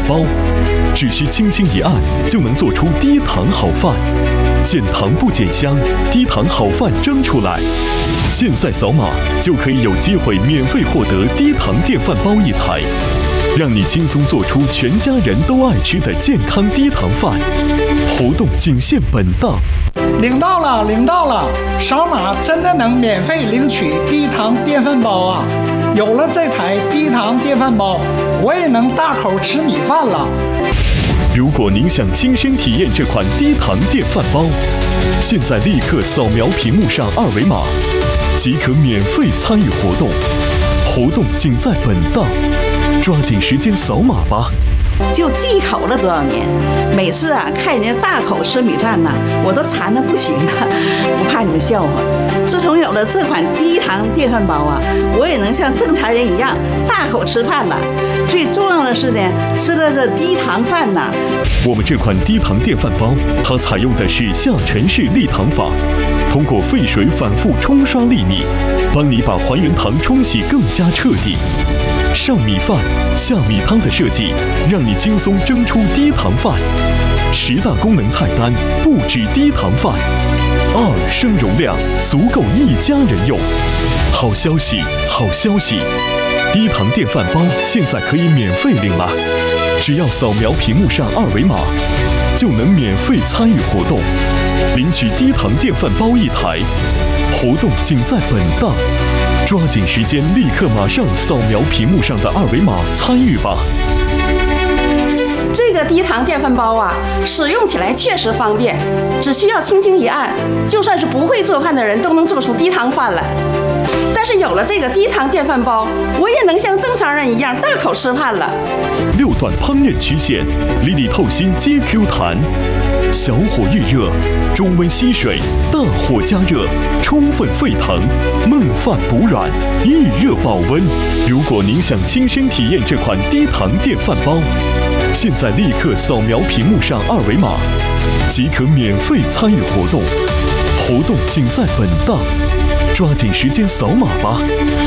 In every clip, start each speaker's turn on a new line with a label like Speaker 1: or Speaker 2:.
Speaker 1: 包，只需轻轻一按就能做出低糖好饭，减糖不减香，低糖好饭蒸出来。现在扫码就可以有机会免费获得低糖电饭煲1台，让你轻松做出全家人都爱吃的健康低糖饭。活动仅限本档。
Speaker 2: 领到了！扫码真的能免费领取低糖电饭煲啊！有了这台低糖电饭煲，我也能大口吃米饭了。
Speaker 1: 如果您想亲身体验这款低糖电饭煲，现在立刻扫描屏幕上2维码，即可免费参与活动。活动仅在本档，抓紧时间扫码吧！
Speaker 3: 就忌口了多少年，每次看人家大口吃米饭我都馋得不行了，不怕你们笑话。自从有了这款低糖电饭煲我也能像正常人一样大口吃饭了。最重要的是呢，吃了这低糖饭
Speaker 1: 我们这款低糖电饭煲，它采用的是下沉式沥糖法，通过沸水反复冲刷粒米，帮你把还原糖冲洗更加彻底。上米饭下米汤的设计，让你轻松蒸出低糖饭。10大功能菜单不止低糖饭，2升容量足够一家人用。好消息，低糖电饭煲现在可以免费领了，只要扫描屏幕上2维码，就能免费参与活动，领取低糖电饭煲1台。活动仅在本档。抓紧时间，立刻马上扫描屏幕上的2维码参与吧！
Speaker 4: 这个低糖电饭煲使用起来确实方便，只需要轻轻一按，就算是不会做饭的人都能做出低糖饭来。但是有了这个低糖电饭煲，我也能像正常人一样大口吃饭了。
Speaker 1: 6段烹饪曲线，粒粒透心皆 Q 弹，小火预热，中温吸水，大火加热，充分沸腾，焖饭补软，预热保温。如果您想亲身体验这款低糖电饭煲，现在立刻扫描屏幕上2维码，即可免费参与活动。活动仅在本档，抓紧时间扫码吧！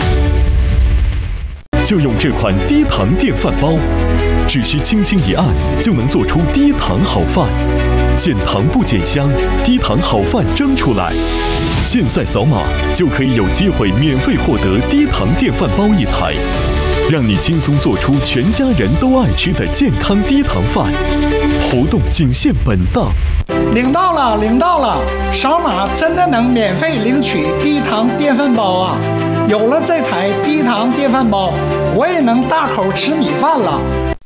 Speaker 1: 就用这款低糖电饭煲，只需轻轻一按就能做出低糖好饭，减糖不减香，低糖好饭蒸出来。现在扫码就可以有机会免费获得低糖电饭煲1台，让你轻松做出全家人都爱吃的健康低糖饭。活动仅限本档。
Speaker 2: 领到了！扫码真的能免费领取低糖电饭煲啊！有了这台低糖电饭煲，我也能大口吃米饭了。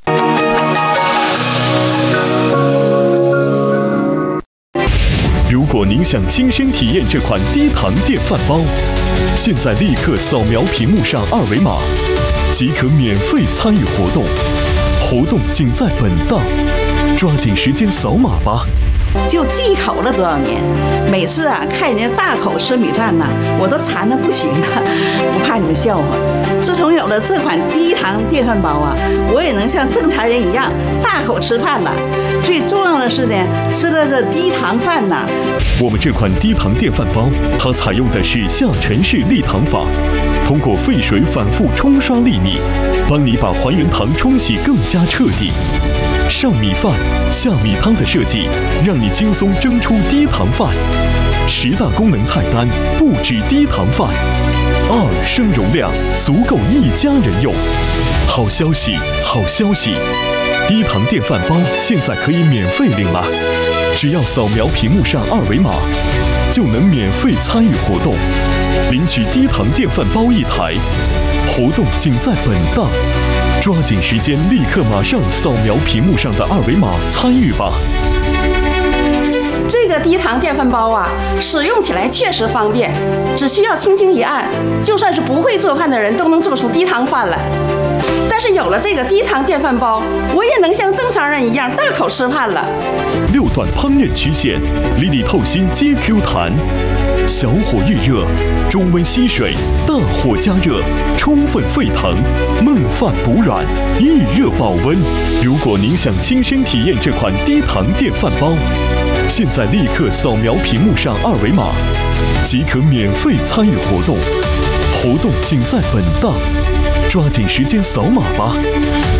Speaker 1: 如果您想亲身体验这款低糖电饭煲，现在立刻扫描屏幕上2维码，即可免费参与活动。活动仅在本档，抓紧时间扫码吧！
Speaker 3: 就忌口了多少年，每次看人家大口吃米饭我都馋得不行了，不怕你们笑话。自从有了这款低糖电饭煲我也能像正常人一样大口吃饭了。最重要的是呢，吃了这低糖饭
Speaker 1: 我们这款低糖电饭煲，它采用的是下沉式沥糖法，通过沸水反复冲刷粒米，帮你把还原糖冲洗更加彻底。上米饭下米汤的设计，让你轻松蒸出低糖饭。10大功能菜单不止低糖饭，2升容量足够一家人用。好消息，低糖电饭煲现在可以免费领了，只要扫描屏幕上2维码，就能免费参与活动，领取低糖电饭煲1台。活动仅在本档。抓紧时间，立刻马上扫描屏幕上的2维码参与吧！
Speaker 4: 这个低糖电饭煲使用起来确实方便，只需要轻轻一按，就算是不会做饭的人都能做出低糖饭来。但是有了这个低糖电饭煲，我也能像正常人一样大口吃饭了。
Speaker 1: 6段烹饪曲线，粒粒透心皆 Q 弹，小火预热，中温吸水，大火加热，充分沸腾，焖饭补软，预热保温。如果您想亲身体验这款低糖电饭煲，现在立刻扫描屏幕上2维码，即可免费参与活动。活动仅在本档，抓紧时间扫码吧！